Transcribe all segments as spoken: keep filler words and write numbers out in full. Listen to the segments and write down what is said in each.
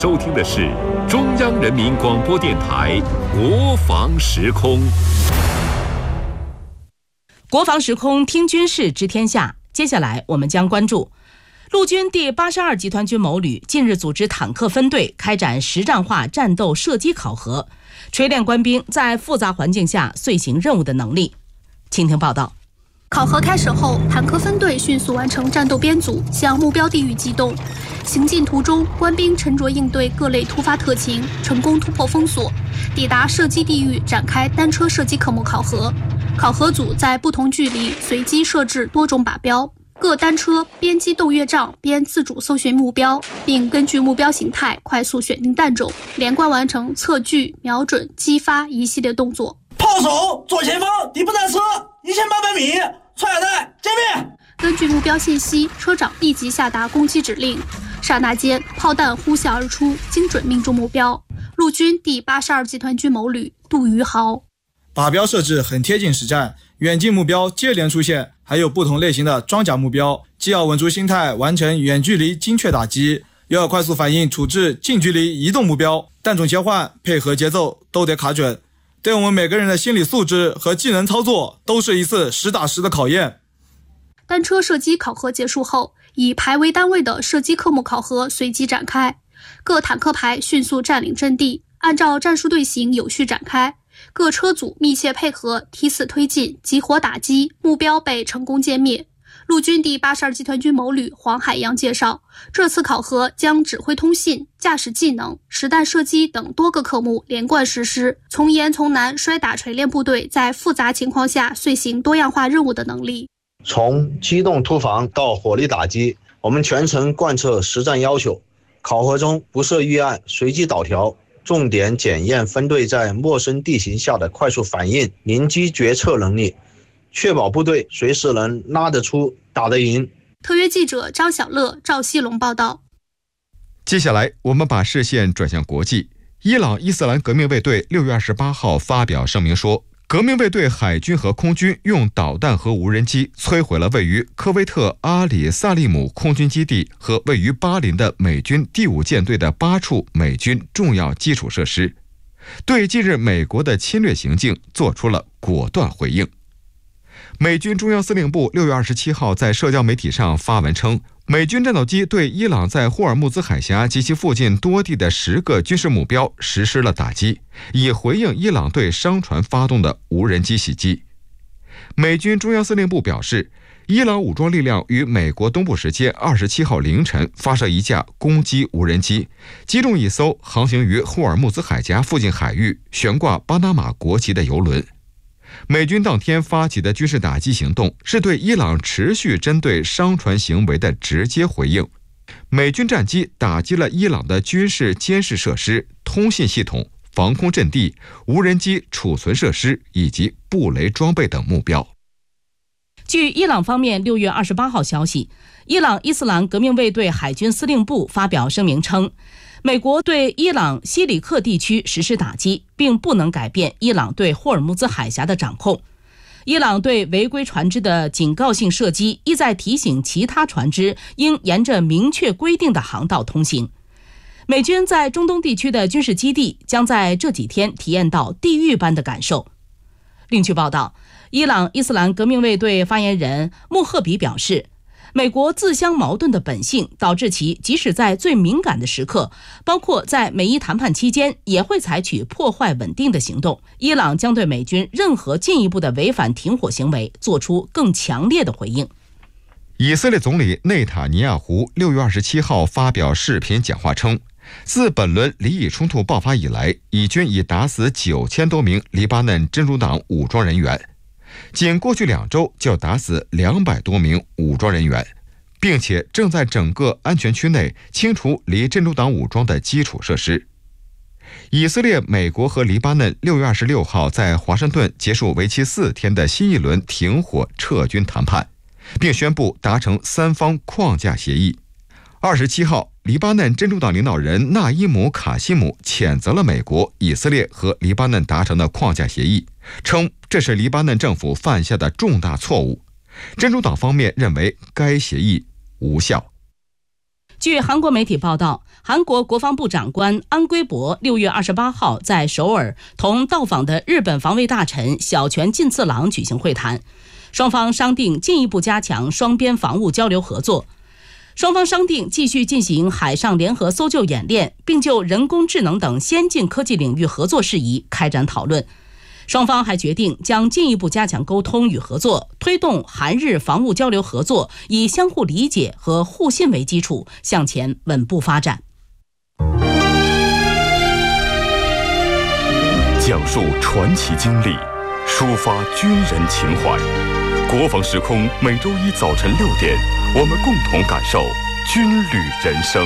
收听的是中央人民广播电台国防时空。 国防时空听军事知天下，接下来我们将关注陆军第八十二集团军某旅近日组织坦克分队开展实战化战斗射击考核，锤炼官兵在复杂环境下遂行任务的能力。请听报道。 考核开始后，坦克分队迅速完成战斗编组，向目标地域机动。行进途中，官兵沉着应对各类突发特情，成功突破封锁，抵达射击地域，展开单车射击科目考核。考核组在不同距离随机设置多种靶标，各单车边机动阅杖边自主搜寻目标，并根据目标形态快速选定弹种，连贯完成测距、瞄准、击发一系列动作。 炮手左前方敌步战车一千八百米，穿甲弹歼灭。 根据目标信息，车长立即下达攻击指令，刹那间炮弹呼啸而出，精准命中目标。陆军第八十二集团军某旅杜余豪。 靶标设置很贴近实战，远近目标接连出现，还有不同类型的装甲目标，既要稳住心态完成远距离精确打击，又要快速反应处置近距离移动目标，弹种切换配合节奏都得卡准，对我们每个人的心理素质和技能操作都是一次实打实的考验。 单车射击考核结束后，以排为单位的射击科目考核随即展开，各坦克排迅速占领阵地，按照战术队形有序展开，各车组密切配合，梯次推进，集火打击，目标被成功歼灭。陆军第八十二集团军某旅黄海洋介绍，这次考核将指挥通信、驾驶技能、实弹射击等多个科目连贯实施，从严从难摔打锤炼部队在复杂情况下遂行多样化任务的能力。 从机动突防到火力打击，我们全程贯彻实战要求，考核中不设预案，随机导调，重点检验分队在陌生地形下的快速反应、临机决策能力，确保部队随时能拉得出、打得赢。 特约记者张小乐、赵西龙报道。 接下来，我们把视线转向国际。伊朗伊斯兰革命卫队六月二十八号发表声明说，革命卫队海军和空军用导弹和无人机摧毁了位于科威特阿里萨利姆空军基地和位于巴林的美军第五舰队的八处美军重要基础设施，对近日美国的侵略行径做出了果断回应。美军中央司令部六月二十七号在社交媒体上发文称，美军战斗机对伊朗在霍尔木兹海峡及其附近多地的十个军事目标实施了打击，以回应伊朗对商船发动的无人机袭击。美军中央司令部表示，伊朗武装力量于美国东部时间二十七号凌晨发射一架攻击无人机，击中一艘航行于霍尔木兹海峡附近海域、悬挂巴拿马国旗的油轮。美军当天发起的军事打击行动是对伊朗持续针对商船行为的直接回应。美军战机打击了伊朗的军事监视设施、通信系统、防空阵地、无人机储存设施以及布雷装备等目标。 据伊朗方面六月二十八号消息，伊朗伊斯兰革命卫队海军司令部发表声明称，美国对伊朗西里克地区实施打击，并不能改变伊朗对霍尔木兹海峡的掌控。伊朗对违规船只的警告性射击，意在提醒其他船只应沿着明确规定的航道通行。美军在中东地区的军事基地将在这几天体验到地狱般的感受。另据报道，伊朗伊斯兰革命卫队发言人穆赫比表示，美国自相矛盾的本性导致其即使在最敏感的时刻，包括在美伊谈判期间，也会采取破坏稳定的行动。伊朗将对美军任何进一步的违反停火行为做出更强烈的回应。 以色列总理内塔尼亚胡六月二十七号发表视频讲话称，自本轮黎以冲突爆发以来，以军已打死九千多名黎巴嫩真主党武装人员，仅过去两周就打死两百多名武装人员，并且正在整个安全区内清除离真主党武装的基础设施。以色列、美国和黎巴嫩六月二十六号在华盛顿结束为期四天的新一轮停火撤军谈判，并宣布达成三方框架协议。二十七号，黎巴嫩真主党领导人纳伊姆·卡西姆谴责了美国、以色列和黎巴嫩达成的框架协议，称这是黎巴嫩政府犯下的重大错误。真主党方面认为该协议无效。 据韩国媒体报道，韩国国防部长官安圭博六月二十八号在首尔同到访的日本防卫大臣小泉进次郎举行会谈，双方商定进一步加强双边防务交流合作。双方商定继续进行海上联合搜救演练，并就人工智能等先进科技领域合作事宜开展讨论。双方还决定将进一步加强沟通与合作，推动韩日防务交流合作以相互理解和互信为基础，向前稳步发展。 讲述传奇经历，抒发军人情怀。国防时空每周一早晨六点，我们共同感受军旅人生。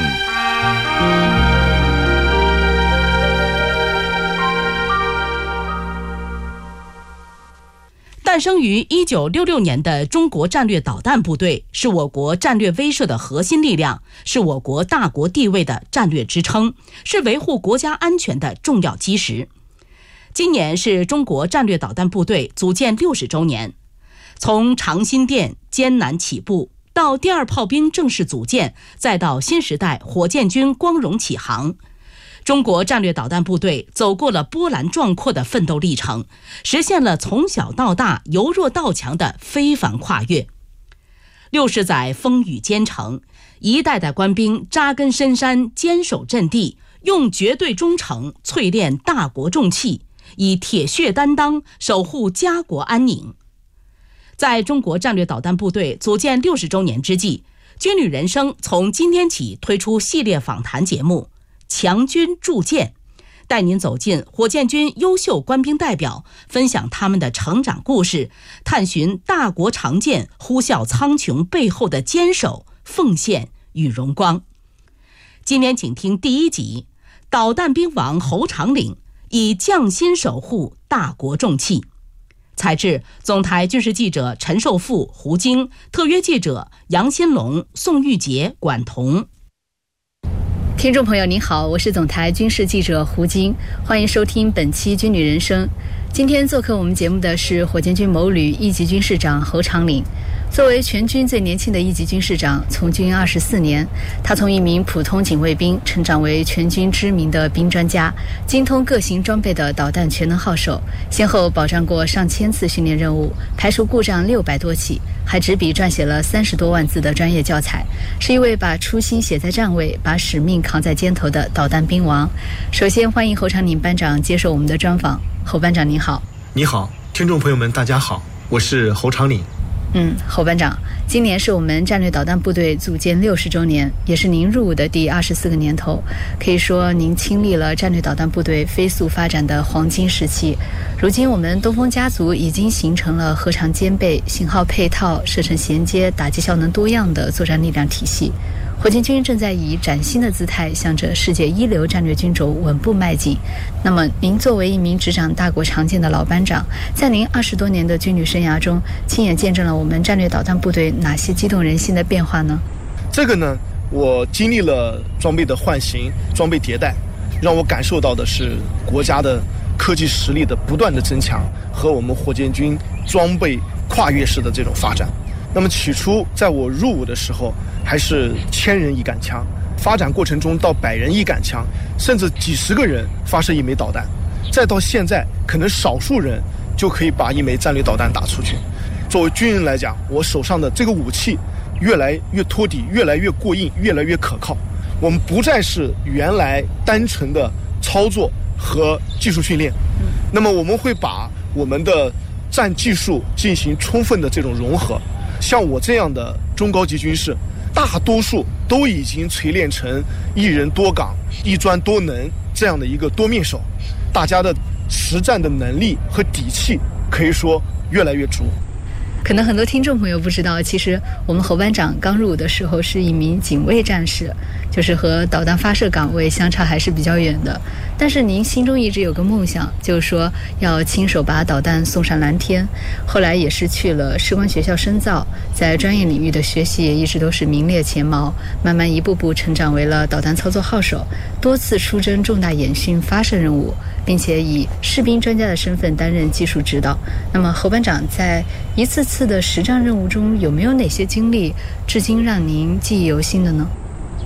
诞生于一九六六年的中国战略导弹部队是我国战略威慑的核心力量，是我国大国地位的战略支撑，是维护国家安全的重要基石。今年是中国战略导弹部队组建六十周年，从长辛店艰难起步，到第二炮兵正式组建，再到新时代火箭军光荣起航，中国战略导弹部队走过了波澜壮阔的奋斗历程，实现了从小到大由弱到强的非凡跨越。六十载风雨兼程，一代代官兵扎根深山，坚守阵地，用绝对忠诚淬炼大国重器，以铁血担当守护家国安宁。在中国战略导弹部队组建六十周年之际，军旅人生从今天起推出系列访谈节目强军铸剑，带您走进火箭军优秀官兵代表，分享他们的成长故事，探寻大国长剑呼啸苍穹背后的坚守、奉献与荣光。今天请听第一集，导弹兵王侯长岭以匠心守护大国重器。采制总台军事记者陈寿富、胡晶，特约记者杨新龙、宋玉杰、管彤。 听众朋友您好，我是总台军事记者胡晶，欢迎收听本期军旅人生。今天做客我们节目的是火箭军某旅一级军事长侯长岭。作为全军最年轻的一级军事长，从军二十四年，他从一名普通警卫兵成长为全军知名的兵专家，精通各型装备的导弹全能号手，先后保障过上千次训练任务，排除故障六百多起，还执笔撰写了三十多万字的专业教材，是一位把初心写在站位，把使命扛在肩头的导弹兵王。首先欢迎侯长岭班长接受我们的专访。侯班长您好。 你好，听众朋友们大家好，我是侯长岭。 嗯，侯班长，今年是我们战略导弹部队组建六十周年，也是您入伍的第二十四个年头。可以说，您亲历了战略导弹部队飞速发展的黄金时期。如今，我们东风家族已经形成了核常兼备、型号配套、射程衔接、打击效能多样的作战力量体系。火箭军正在以崭新的姿态向着世界一流战略军轴稳步迈进。那么您作为一名执掌大国长剑的老班长，在您二十多年的军旅生涯中，亲眼见证了我们战略导弹部队哪些激动人心的变化呢？ 这个呢，我经历了装备的换型、装备迭代，让我感受到的是国家的科技实力的不断的增强和我们火箭军装备跨越式的这种发展。那么起初在我入伍的时候，还是千人一杆枪，发展过程中到百人一杆枪，甚至几十个人发射一枚导弹，再到现在可能少数人就可以把一枚战略导弹打出去。作为军人来讲，我手上的这个武器越来越托底，越来越过硬，越来越可靠。我们不再是原来单纯的操作和技术训练，那么我们会把我们的战技术进行充分的这种融合。像我这样的中高级军事，大多数都已经锤炼成一人多岗、一专多能这样的一个多面手，大家的实战的能力和底气可以说越来越足。 可能很多听众朋友不知道，其实我们侯班长刚入伍的时候是一名警卫战士，就是和导弹发射岗位相差还是比较远的。但是您心中一直有个梦想，就是说要亲手把导弹送上蓝天。后来也是去了士官学校深造，在专业领域的学习也一直都是名列前茅，慢慢一步步成长为了导弹操作号手，多次出征重大演训发射任务，并且以士兵专家的身份担任技术指导。那么侯班长在一次次的实战任务中，有没有哪些经历至今让您记忆犹新的呢？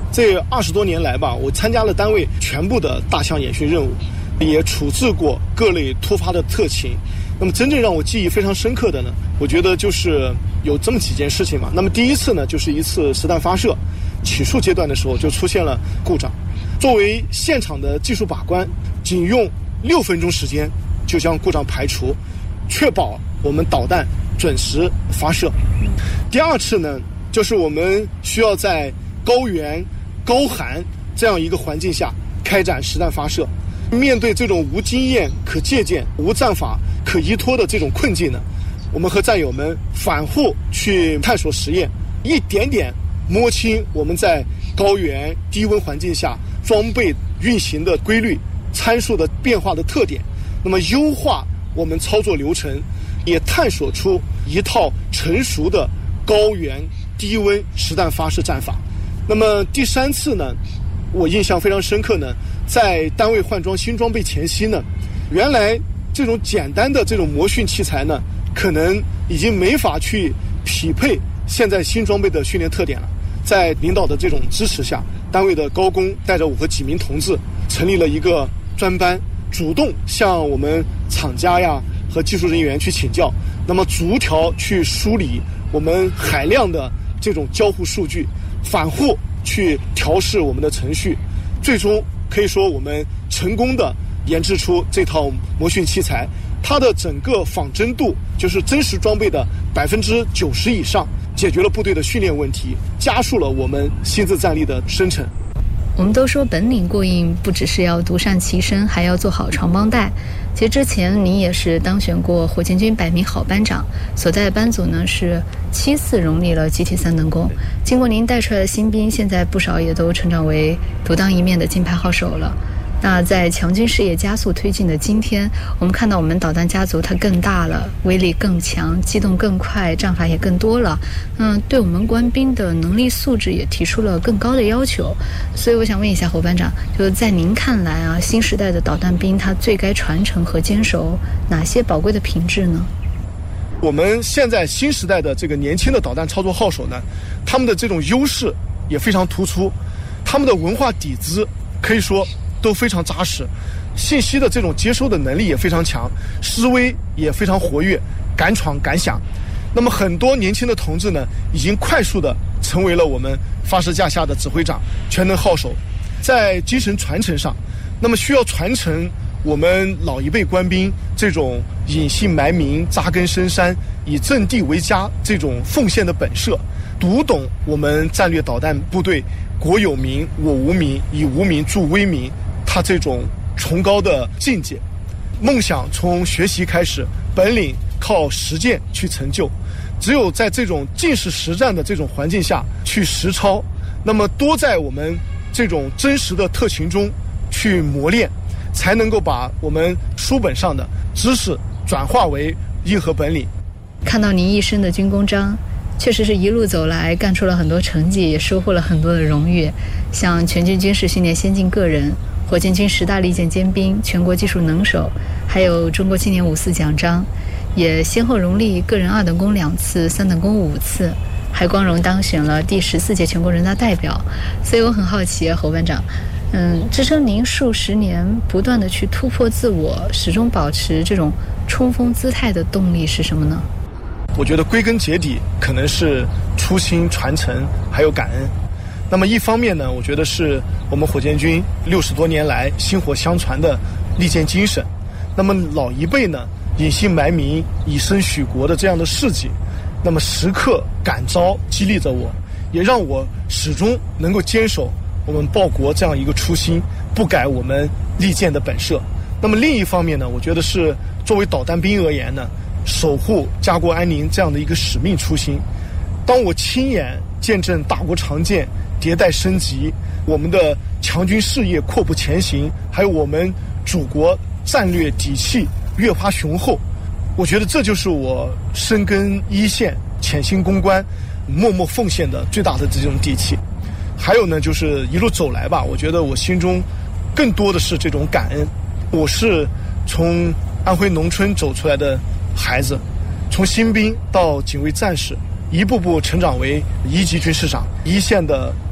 这二十多年来吧，我参加了单位全部的大项演训任务，也处置过各类突发的特情。那么真正让我记忆非常深刻的呢，我觉得就是有这么几件事情嘛。那么第一次呢，就是一次实弹发射，起诉阶段的时候就出现了故障。作为现场的技术把关，仅用六分钟时间就将故障排除，确保我们导弹准时发射。第二次呢，就是我们需要在高原、高寒这样一个环境下开展实弹发射。面对这种无经验可借鉴、无战法可依托的这种困境呢，我们和战友们反复去探索实验，一点点摸清我们在高原低温环境下装备运行的规律、参数的变化的特点，那么优化我们操作流程，也探索出一套成熟的高原低温实弹发射战法。那么第三次呢，我印象非常深刻呢，在单位换装新装备前夕呢，原来这种简单的这种模训器材呢，可能已经没法去匹配现在新装备的训练特点了。在领导的这种支持下，单位的高工带着我和几名同志成立了一个专班，主动向我们厂家呀和技术人员去请教，那么逐条去梳理我们海量的这种交互数据，反复去调试我们的程序，最终可以说我们成功的研制出这套模训器材，它的整个仿真度就是真实装备的百分之九十以上，解决了部队的训练问题，加速了我们新质战力的生成。 我们都说本领过硬不只是要独善其身，还要做好传帮带。其实之前您也是当选过火箭军百名好班长，所在的班组呢是七次荣立了集体三等功。经过您带出来的新兵，现在不少也都成长为独当一面的金牌号手了。那在强军事业加速推进的今天，我们看到我们导弹家族它更大了，威力更强，机动更快，战法也更多了。嗯，对我们官兵的能力素质也提出了更高的要求。所以我想问一下侯班长，就是在您看来啊，新时代的导弹兵他最该传承和坚守哪些宝贵的品质呢？ 我们现在新时代的这个年轻的导弹操作号手呢，他们的这种优势也非常突出，他们的文化底子可以说都非常扎实，信息的这种接收的能力也非常强，思维也非常活跃，敢闯敢想。那么很多年轻的同志呢，已经快速的成为了我们发射架下的指挥长、全能号手。在精神传承上，那么需要传承我们老一辈官兵这种隐姓埋名、扎根深山、以阵地为家这种奉献的本色，读懂我们战略导弹部队国有民我无民，以无民助威民，他这种崇高的境界。梦想从学习开始，本领靠实践去成就。只有在这种尽是实战的这种环境下去实操，那么多在我们这种真实的特勤中去磨练，才能够把我们书本上的知识转化为硬核本领。 看到您一身的军功章，确实是一路走来干出了很多成绩，也收获了很多的荣誉，像全军军事训练先进个人、火箭军十大利剑尖兵、全国技术能手，还有中国青年五四奖章，也先后荣立个人二等功两次、三等功五次，还光荣当选了第十四届全国人大代表。所以我很好奇，侯班长，嗯，支撑您数十年不断的去突破自我，始终保持这种冲锋姿态的动力是什么呢？ 我觉得归根结底可能是初心、传承还有感恩。那么一方面呢，我觉得是我们火箭军六十多年来薪火相传的利剑精神。那么老一辈呢，隐姓埋名、以身许国的这样的事迹，那么时刻感召激励着我，也让我始终能够坚守我们报国这样一个初心，不改我们利剑的本色。那么另一方面呢，我觉得是作为导弹兵而言呢，守护家国安宁这样的一个使命初心。当我亲眼见证大国长建迭代升级，我们的强军事业阔步前行，还有我们祖国战略底气越发雄厚，我觉得这就是我深耕一线、潜心攻关、默默奉献的最大的这种底气。还有呢，就是一路走来吧，我觉得我心中更多的是这种感恩。我是从安徽农村走出来的孩子，从新兵到警卫战士，一步步成长为一级军师长，一线的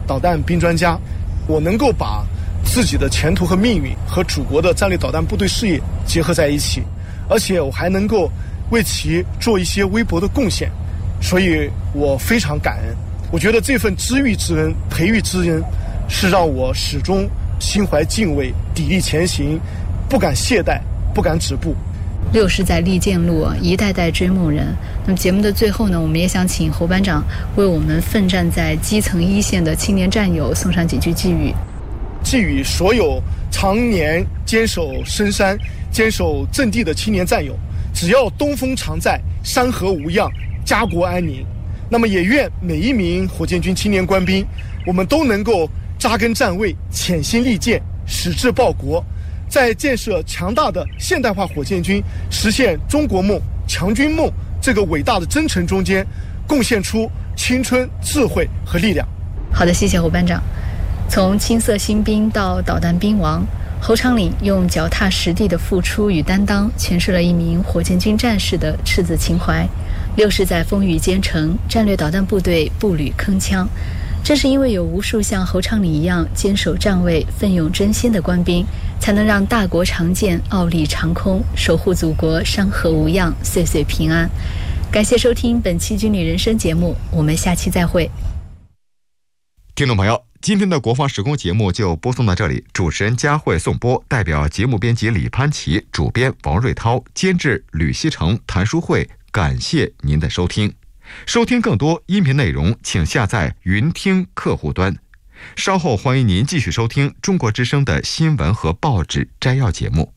导弹兵专家，我能够把自己的前途和命运和祖国的战略导弹部队事业结合在一起，而且我还能够为其做一些微薄的贡献，所以我非常感恩。我觉得这份知遇之恩、培育之恩，是让我始终心怀敬畏、砥砺前行，不敢懈怠，不敢止步。 六十载利剑路，一代代追梦人。那么节目的最后呢，我们也想请侯班长为我们奋战在基层一线的青年战友送上几句寄语。 寄予所有常年坚守深山、坚守阵地的青年战友，只要东风常在，山河无恙，家国安宁。那么也愿每一名火箭军青年官兵，我们都能够扎根站位，潜心利剑，矢志报国，在建设强大的现代化火箭军，实现中国梦、强军梦这个伟大的征程中间，贡献出青春、智慧和力量。 好的，谢谢侯班长。从青色新兵到导弹兵王，侯长岭用脚踏实地的付出与担当，诠释了一名火箭军战士的赤子情怀。六十载风雨兼程，战略导弹部队步履铿锵。正是因为有无数像侯长岭一样坚守站位、奋勇争先的官兵，才能让大国长剑傲立长空，守护祖国山河无恙，岁岁平安。感谢收听本期军旅人生节目，我们下期再会。 听众朋友，今天的国防时空节目就播送到这里，主持人佳慧颂播，代表节目编辑李潘琪、主编王瑞涛、监制吕希成、谭书慧，感谢您的收听。收听更多音频内容，请下载云听客户端。稍后欢迎您继续收听中国之声的新闻和报纸摘要节目。